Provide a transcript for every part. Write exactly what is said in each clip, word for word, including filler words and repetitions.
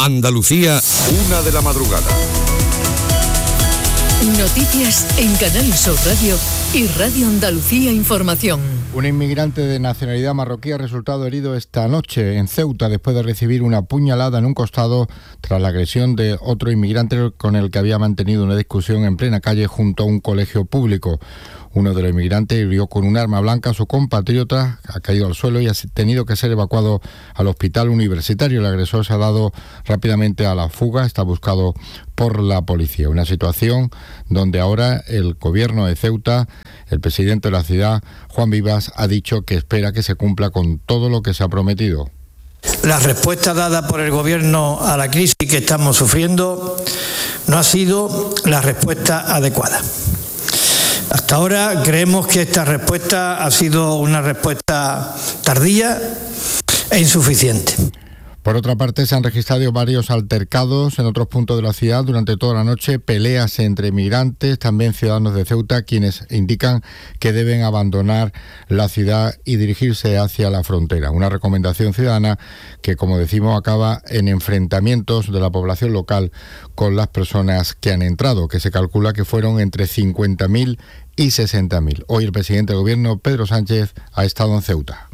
Andalucía, una de la madrugada. Noticias en Canal Sur Radio y Radio Andalucía Información. Un inmigrante de nacionalidad marroquí ha resultado herido esta noche en Ceuta después de recibir una puñalada en un costado tras la agresión de otro inmigrante con el que había mantenido una discusión en plena calle junto a un colegio público. Uno de los inmigrantes hirió con un arma blanca a su compatriota, ha caído al suelo y ha tenido que ser evacuado al hospital universitario. El agresor se ha dado rápidamente a la fuga, está buscado por la policía. Una situación donde ahora el gobierno de Ceuta, el presidente de la ciudad, Juan Vivas, ha dicho que espera que se cumpla con todo lo que se ha prometido. La respuesta dada por el gobierno a la crisis que estamos sufriendo no ha sido la respuesta adecuada. Hasta ahora creemos que esta respuesta ha sido una respuesta tardía e insuficiente. Por otra parte, se han registrado varios altercados en otros puntos de la ciudad durante toda la noche, peleas entre migrantes, también ciudadanos de Ceuta, quienes indican que deben abandonar la ciudad y dirigirse hacia la frontera. Una recomendación ciudadana que, como decimos, acaba en enfrentamientos de la población local con las personas que han entrado, que se calcula que fueron entre cincuenta mil y sesenta mil. Hoy el presidente del gobierno, Pedro Sánchez, ha estado en Ceuta.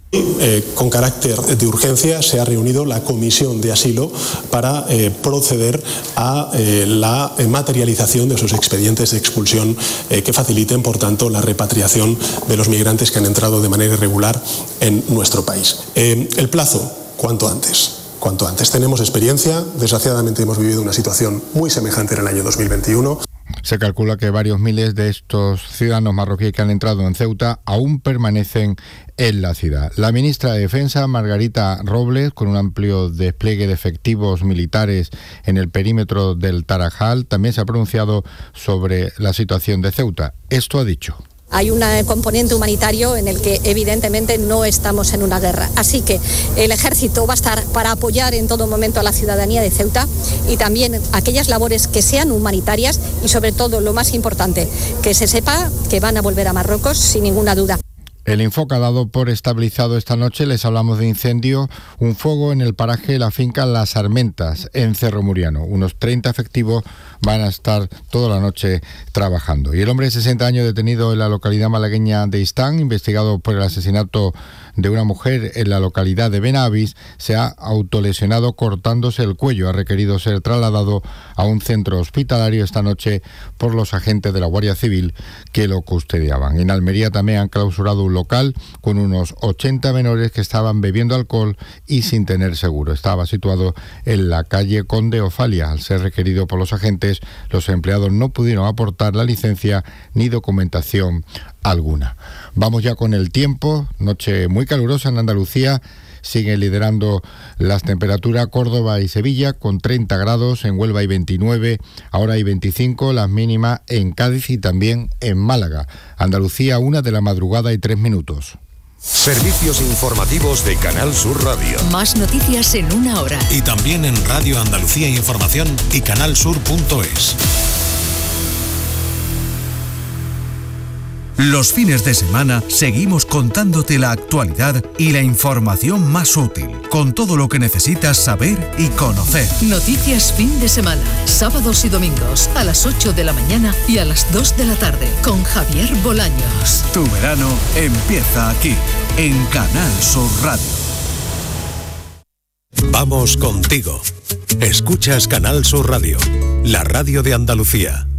Eh, con carácter de urgencia se ha reunido la Comisión de Asilo para eh, proceder a eh, la materialización de esos expedientes de expulsión eh, que faciliten, por tanto, la repatriación de los migrantes que han entrado de manera irregular en nuestro país. Eh, el plazo, cuanto antes. Cuanto antes. Tenemos experiencia, desgraciadamente hemos vivido una situación muy semejante en el año dos mil veintiuno. Se calcula que varios miles de estos ciudadanos marroquíes que han entrado en Ceuta aún permanecen en la ciudad. La ministra de Defensa, Margarita Robles, con un amplio despliegue de efectivos militares en el perímetro del Tarajal, también se ha pronunciado sobre la situación de Ceuta. Esto ha dicho. Hay un componente humanitario en el que evidentemente no estamos en una guerra. Así que el ejército va a estar para apoyar en todo momento a la ciudadanía de Ceuta y también aquellas labores que sean humanitarias y sobre todo lo más importante, que se sepa que van a volver a Marruecos sin ninguna duda. El Infoca ha dado por estabilizado esta noche. Les hablamos de incendio, un fuego en el paraje de la finca Las Armentas, en Cerro Muriano. Unos treinta efectivos van a estar toda la noche trabajando. Y el hombre de sesenta años detenido en la localidad malagueña de Istán, investigado por el asesinato de una mujer en la localidad de Benavis, se ha autolesionado cortándose el cuello. Ha requerido ser trasladado a un centro hospitalario esta noche por los agentes de la Guardia Civil que lo custodiaban. En Almería también han clausurado un local con unos ochenta menores que estaban bebiendo alcohol y sin tener seguro. Estaba situado en la calle Conde Ofalia. Al ser requerido por los agentes, los empleados no pudieron aportar la licencia ni documentación alguna. Vamos ya con el tiempo. Noche muy calurosa en Andalucía. Siguen liderando las temperaturas Córdoba y Sevilla con treinta grados, en Huelva hay veintinueve, ahora hay veinticinco, las mínimas en Cádiz y también en Málaga. Andalucía, una de la madrugada y tres minutos. Servicios informativos de Canal Sur Radio. Más noticias en una hora. Y también en Radio Andalucía Información y canal sur punto es. Los fines de semana seguimos contándote la actualidad y la información más útil, con todo lo que necesitas saber y conocer. Noticias fin de semana, sábados y domingos a las ocho de la mañana y a las dos de la tarde, con Javier Bolaños. Tu verano empieza aquí, en Canal Sur Radio. Vamos contigo. Escuchas Canal Sur Radio, la radio de Andalucía.